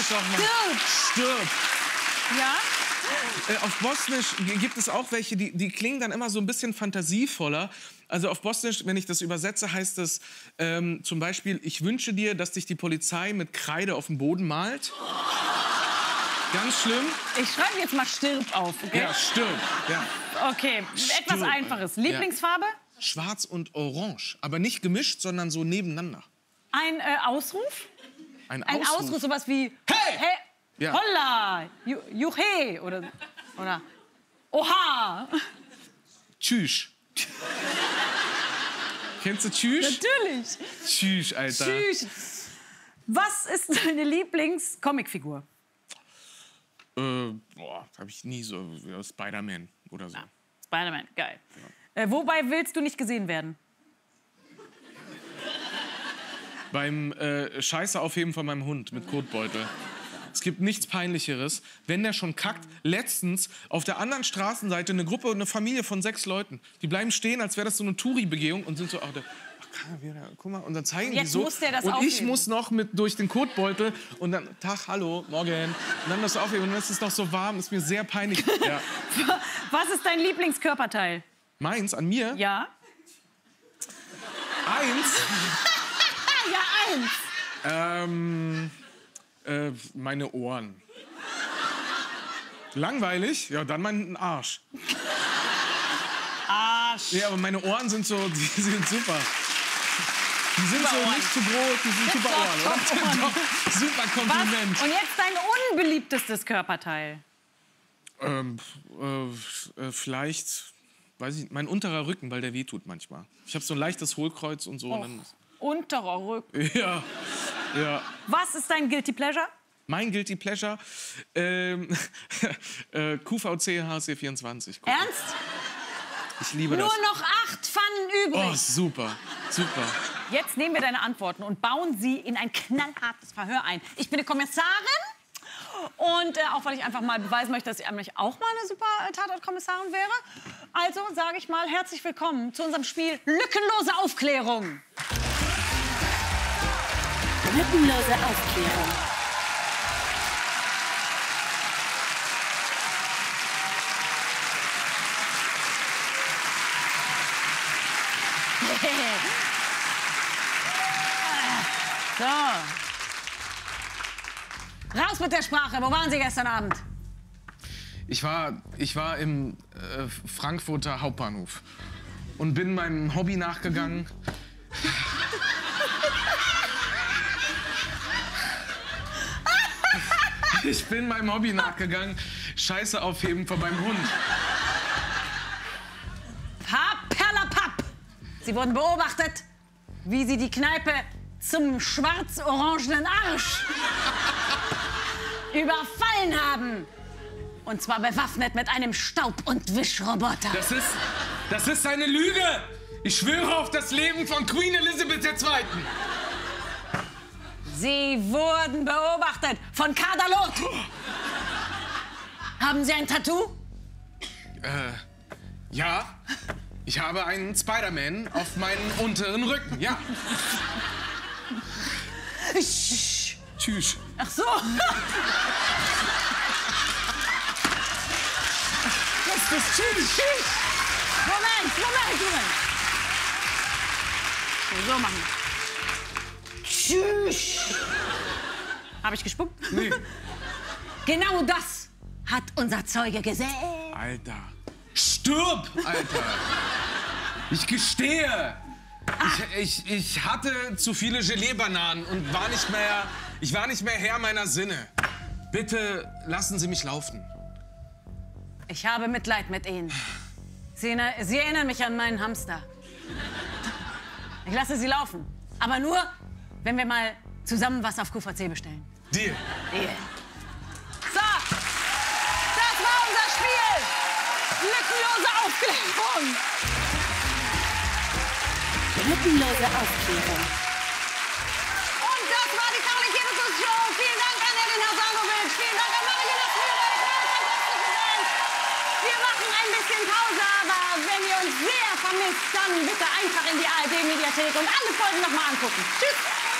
Bosnisch nochmal. Stirb. Ja? Auf Bosnisch gibt es auch welche, die klingen dann immer so ein bisschen fantasievoller. Also auf Bosnisch, wenn ich das übersetze, heißt es zum Beispiel: Ich wünsche dir, dass dich die Polizei mit Kreide auf dem Boden malt. Ganz schlimm. Ich schreibe jetzt mal Stirb auf, okay? Ja, stirb. Ja. Okay, etwas Einfaches. Lieblingsfarbe? Ja. Schwarz und Orange. Aber nicht gemischt, sondern so nebeneinander. Ein Ausruf? Ein Ausruf, sowas wie... Hey! Hey! Ja. Holla! Juhe! Oder Oha! Tschüss. Kennst du Tschüss? Natürlich. Tschüss, Alter. Tschüss. Was ist deine Lieblings-Comicfigur? Habe ich nie so. Spider-Man oder so. Ja, Spider-Man, geil. Ja. Wobei willst du nicht gesehen werden? Beim Scheiße aufheben von meinem Hund mit Kotbeutel. Es gibt nichts Peinlicheres, wenn der schon kackt. Letztens auf der anderen Straßenseite eine Gruppe, eine Familie von 6 Leuten. Die bleiben stehen, als wäre das so eine Touri-Begehung und sind so, guck mal, und dann zeigen die so. Muss der das und aufheben. Ich muss noch durch den Kotbeutel und dann, Tag, hallo, morgen. Und dann das aufheben und dann ist es noch so warm, ist mir sehr peinlich. Ja. Was ist dein Lieblingskörperteil? Meins, an mir? Ja. Eins? Ja, eins. Meine Ohren. Langweilig? Ja, dann mein Arsch. Arsch. Ja, aber meine Ohren sind so, die sind super. Die sind Super so Ohren. nicht zu groß, die sind super Ohren, oder? Doch, super Kompliment. Was? Und jetzt dein unbeliebtestes Körperteil? Vielleicht, weiß ich, mein unterer Rücken, weil der wehtut manchmal. Ich habe so ein leichtes Hohlkreuz und so. Und dann, unterer Rücken. ja. Was ist dein Guilty Pleasure? Mein Guilty Pleasure? QVC HC24. Gucken. Ernst? Ich liebe das. Nur noch 8 Pfannen übrig. Oh, super, super. Jetzt nehmen wir deine Antworten und bauen sie in ein knallhartes Verhör ein. Ich bin eine Kommissarin und auch weil ich einfach mal beweisen möchte, dass ich eigentlich auch mal eine super Tatortkommissarin wäre. Also sage ich mal herzlich willkommen zu unserem Spiel Lückenlose Aufklärung. Lückenlose Aufklärung. So. Raus mit der Sprache. Wo waren Sie gestern Abend? Ich war im Frankfurter Hauptbahnhof und bin meinem Hobby nachgegangen. Ich bin meinem Hobby nachgegangen. Scheiße aufheben von meinem Hund. Perlapapp! Sie wurden beobachtet, wie Sie die Kneipe zum schwarz-orangenen Arsch überfallen haben. Und zwar bewaffnet mit einem Staub- und Wischroboter. Das ist eine Lüge! Ich schwöre auf das Leben von Queen Elizabeth II. Sie wurden beobachtet von Kadalot. Haben Sie ein Tattoo? Ja. Ich habe einen Spider-Man auf meinen unteren Rücken, ja. Tschüss. Ach so. Das ist tschüss. Moment. So machen. Tschüss. Habe ich gespuckt? Nee. Genau das hat unser Zeuge gesehen. Alter. Stirb, Alter. Ich gestehe. Ich hatte zu viele Gelee-Bananen und ich war nicht mehr Herr meiner Sinne. Bitte lassen Sie mich laufen. Ich habe Mitleid mit Ihnen. Sie erinnern mich an meinen Hamster. Ich lasse Sie laufen. Aber nur, wenn wir mal zusammen was auf QVC bestellen. Deal. So, das war unser Spiel. Lückenlose Aufklärung. Lückenlose Aufklärung. Und das war die Carly Kebekus Show. Vielen Dank an Edin Hasanovic. Vielen Dank an Marilena Führer. Wir machen ein bisschen Pause, aber wenn ihr uns sehr vermisst, dann bitte einfach in die ARD-Mediathek und alle Folgen nochmal angucken. Tschüss.